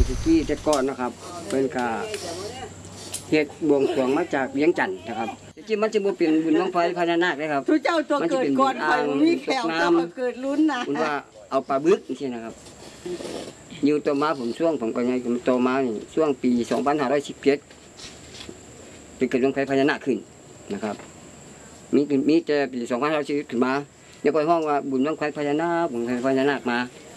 ที่แต่ก่อนนะครับเป็นกาเฮ็ดบวงสรวงมาจากเวียงจันทน์นะครับจริงๆมันจะบ่เป็นบุญบั้งไฟพญานาคเลยครับทุกเจ้าตัวเกิดก่อนคอยมีแขวตัวเกิดลุ้นนะคุณว่าเอาปลาบึกนี่นะครับอยู่ตัวมาผมช่วงผมก็ยังโตมานี่ช่วงปี2517เป็นเกิดบั้งไฟพญานาคขึ้นนะครับมีแต่ปี2510ขึ้นมาเดี๋ยวก็ห้องว่าบุญบั้งไฟพญานาคบุญไฟพญานาคมา